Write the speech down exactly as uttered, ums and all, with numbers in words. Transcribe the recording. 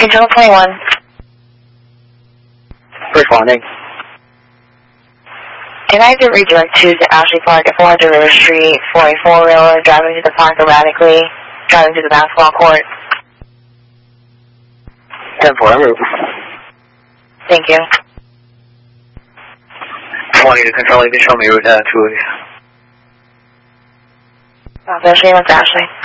Channel twenty-one. Responding. Can I get redirect to the Ashley Park at four hundred River Street for a four-wheeler driving to the park erratically, driving to the basketball court? ten four, en route. Thank you. twenty to control, you can show me route uh, two. Ashley, what's Ashley?